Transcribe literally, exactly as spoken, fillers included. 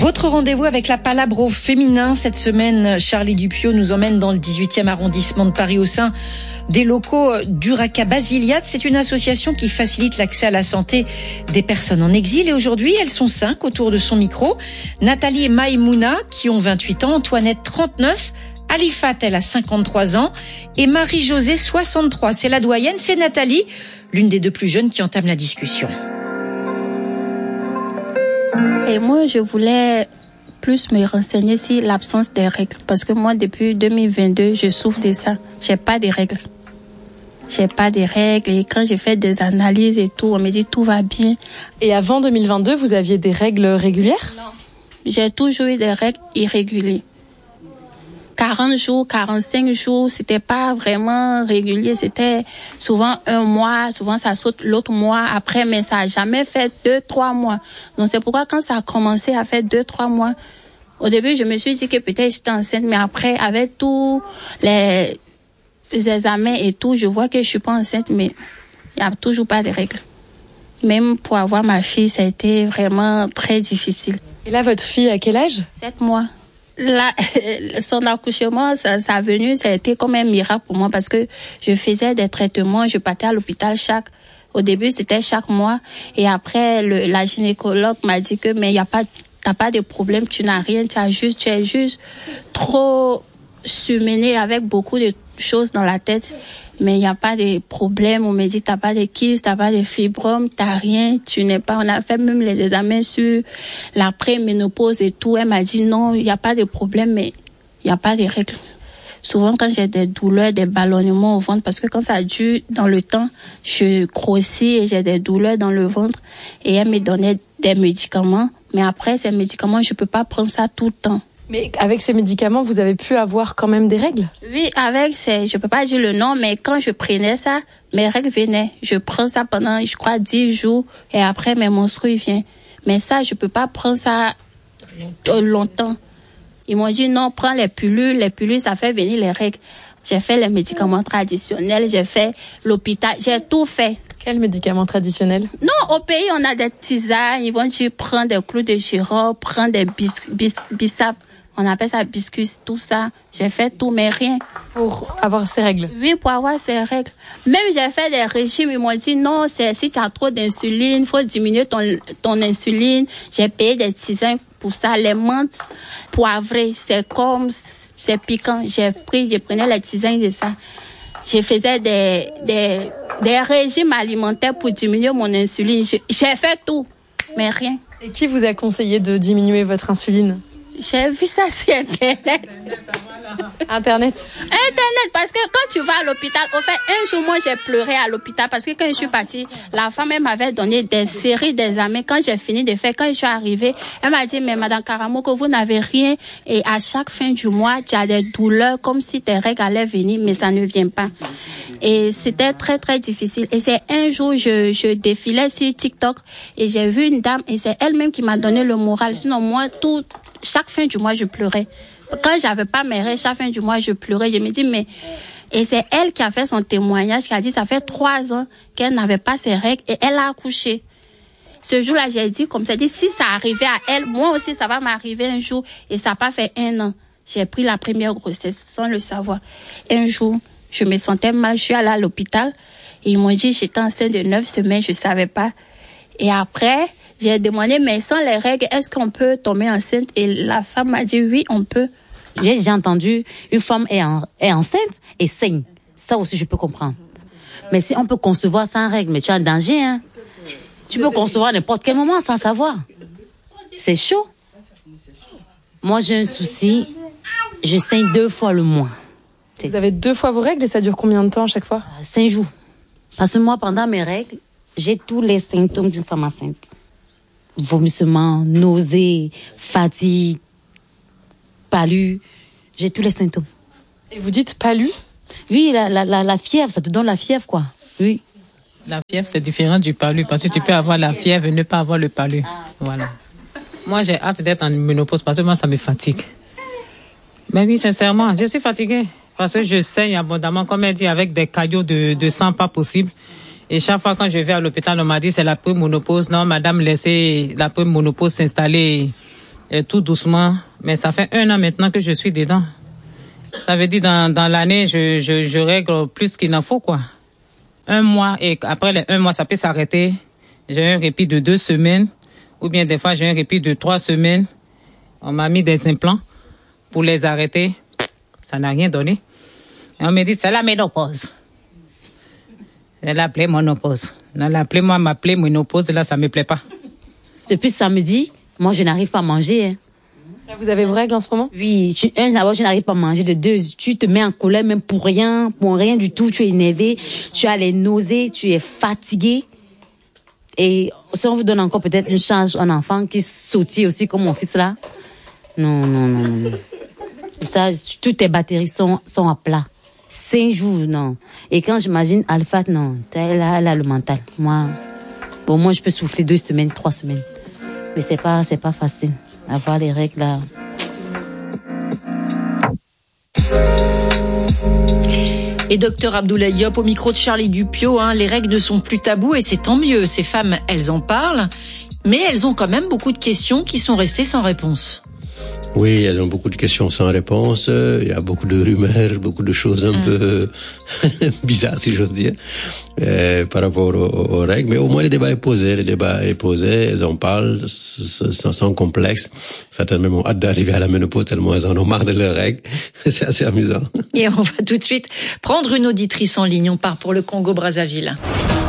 Votre rendez-vous avec la palabre au féminin. Cette semaine, Charlie Dupieux nous emmène dans le dix-huitième arrondissement de Paris au sein des locaux d'Uraka Basiliade. C'est une association qui facilite l'accès à la santé des personnes en exil. Et aujourd'hui, elles sont cinq autour de son micro. Nathalie et Maïmouna, qui ont vingt-huit ans, Antoinette, trente-neuf, Alifat, elle a cinquante-trois ans, et Marie-Josée, soixante-trois. C'est la doyenne, c'est Nathalie, l'une des deux plus jeunes, qui entame la discussion. Et moi, je voulais plus me renseigner sur l'absence des règles. Parce que moi, depuis deux mille vingt-deux, je souffre de ça. J'ai pas de règles. J'ai pas de règles. Et quand j'ai fait des analyses et tout, on me dit tout va bien. Et avant deux mille vingt-deux, vous aviez des règles régulières? Non. J'ai toujours eu des règles irrégulières. quarante jours, quarante-cinq jours, c'était pas vraiment régulier. C'était souvent un mois, souvent ça saute l'autre mois après, mais ça a jamais fait deux, trois mois. Donc c'est pourquoi quand ça a commencé à faire deux, trois mois, au début je me suis dit que peut-être j'étais enceinte, mais après avec tous les, les examens et tout, je vois que je suis pas enceinte, mais il y a toujours pas de règles. Même pour avoir ma fille, ça a été vraiment très difficile. Et là, votre fille, à quel âge? Sept mois. Là, son accouchement, sa, sa venue, ça a été comme un miracle pour moi parce que je faisais des traitements, je partais à l'hôpital chaque, au début c'était chaque mois et après le, la gynécologue m'a dit que mais il y a pas, t'as pas de problème, tu n'as rien, tu as juste, tu es juste trop surmené avec beaucoup de choses dans la tête. Mais il n'y a pas de problème. On me dit, t'as pas de kyste, t'as pas de fibrome, t'as rien, tu n'es pas, on a fait même les examens sur l'après-ménopause et tout. Elle m'a dit, non, il n'y a pas de problème, mais il n'y a pas de règles. Souvent, quand j'ai des douleurs, des ballonnements au ventre, parce que quand ça dure dans le temps, je grossis et j'ai des douleurs dans le ventre. Et elle me donnait des médicaments. Mais après, ces médicaments, je peux pas prendre ça tout le temps. Mais avec ces médicaments, vous avez pu avoir quand même des règles? Oui, avec ces, je peux pas dire le nom, mais quand je prenais ça, mes règles venaient. Je prends ça pendant, je crois, dix jours et après mes menstrues viennent. Mais ça, je peux pas prendre ça longtemps. Ils m'ont dit non, prends les pilules, les pilules, ça fait venir les règles. J'ai fait les médicaments traditionnels, j'ai fait l'hôpital, j'ai tout fait. Quels médicaments traditionnels? Non, au pays, on a des tisanes, ils vont dire prends des clous de girofle, prends des bis, bis, bissap. On appelle ça biscuit, tout ça. J'ai fait tout, mais rien. Pour avoir ces règles? Oui, pour avoir ces règles. Même j'ai fait des régimes, ils m'ont dit non, c'est si tu as trop d'insuline, il faut diminuer ton, ton insuline. J'ai payé des tisanes pour ça. Les menthes poivrées, c'est comme, c'est piquant. J'ai pris, je prenais les tisanes de ça. Je faisais des, des, des régimes alimentaires pour diminuer mon insuline. J'ai, j'ai fait tout, mais rien. Et qui vous a conseillé de diminuer votre insuline? J'ai vu ça sur Internet. Internet? Internet, parce que quand tu vas à l'hôpital, au fait, un jour, moi, j'ai pleuré à l'hôpital parce que quand je suis partie, la femme, elle m'avait donné des séries d'examens. Quand j'ai fini de faire, quand je suis arrivée, elle m'a dit, mais Madame Karamoko, vous n'avez rien. Et à chaque fin du mois, tu as des douleurs comme si tes règles allaient venir, mais ça ne vient pas. Et c'était très, très difficile. Et c'est un jour, je, je défilais sur TikTok et j'ai vu une dame et c'est elle-même qui m'a donné le moral. Sinon, moi, tout, chaque fin du mois, je pleurais. Quand j'avais pas mes règles, chaque fin du mois, je pleurais. Je me dis, mais, et c'est elle qui a fait son témoignage, qui a dit, ça fait trois ans qu'elle n'avait pas ses règles et elle a accouché. Ce jour-là, j'ai dit, comme ça, dit, si ça arrivait à elle, moi aussi, ça va m'arriver un jour. Et ça n'a pas fait un an. J'ai pris la première grossesse sans le savoir. Un jour, je me sentais mal, je suis allée à l'hôpital. Et ils m'ont dit, j'étais enceinte de neuf semaines, je savais pas. Et après, j'ai demandé, mais sans les règles, est-ce qu'on peut tomber enceinte? Et la femme m'a dit, oui, on peut. J'ai déjà entendu, une femme est, en, est enceinte et saigne. Ça aussi, je peux comprendre. Mais si on peut concevoir sans règles, mais tu es en danger, hein. Tu peux concevoir à n'importe quel moment sans savoir. C'est chaud. Moi, j'ai un souci. Je saigne deux fois le mois. Vous avez deux fois vos règles et ça dure combien de temps à chaque fois? Cinq jours. Parce que moi, pendant mes règles, j'ai tous les symptômes d'une femme enceinte. Vomissements, nausées, fatigue, palu. J'ai tous les symptômes. Et vous dites palu? Oui, la, la, la, la fièvre, ça te donne la fièvre, quoi. Oui. La fièvre, c'est différent du palu parce que tu peux avoir la fièvre et ne pas avoir le palu. Voilà. Moi, j'ai hâte d'être en ménopause parce que moi, ça me fatigue. Mais oui, sincèrement, je suis fatiguée parce que je saigne abondamment, comme elle dit, avec des caillots de, de sang pas possible. Et chaque fois quand je vais à l'hôpital, on m'a dit c'est la pré-monopause. Non, madame, laissez la pré-monopause s'installer Et tout doucement. Mais ça fait un an maintenant que je suis dedans. Ça veut dire dans, dans l'année, je, je, je règle plus qu'il n'en faut, quoi. Un mois, et après les un mois, ça peut s'arrêter. J'ai un répit de deux semaines, ou bien des fois, j'ai un répit de trois semaines. On m'a mis des implants pour les arrêter. Ça n'a rien donné. Et on me dit, c'est la ménopause. Elle l'a appelé monopause. Elle l'a appelé, moi, m'appelait ménopause, là, ça me plaît pas. Depuis samedi, moi, je n'arrive pas à manger, hein. Vous avez vos règles en ce moment? Oui, tu, un, d'abord, je n'arrive pas à manger. De deux, tu te mets en colère même pour rien, pour rien du tout. Tu es énervé, tu as les nausées, tu es fatigué. Et si on vous donne encore peut-être une charge, un enfant qui sautille aussi comme mon fils là. Non, non, non, non. Ça, toutes tes batteries sont, sont à plat. Cinq jours, non. Et quand j'imagine Alpha, non. Elle a, elle a le mental. Moi, bon, moi, je peux souffler deux semaines, trois semaines. Mais c'est pas, c'est pas facile. Avoir les règles là. Et docteur Abdoulaye Diop, au micro de Charlie Dupio, hein, les règles ne sont plus tabous et c'est tant mieux. Ces femmes, elles en parlent, mais elles ont quand même beaucoup de questions qui sont restées sans réponse. Oui, elles ont beaucoup de questions sans réponse. Il y a beaucoup de rumeurs, beaucoup de choses un mmh. peu bizarres, si j'ose dire, euh, par rapport aux, aux règles. Mais au moins, le débat est posé. Le débat est posé. Elles en parlent sans, sans complexe. Certaines même ont hâte d'arriver à la ménopause tellement elles en ont marre de leurs règles. C'est assez amusant. Et on va tout de suite prendre une auditrice en ligne. On part pour le Congo-Brazzaville.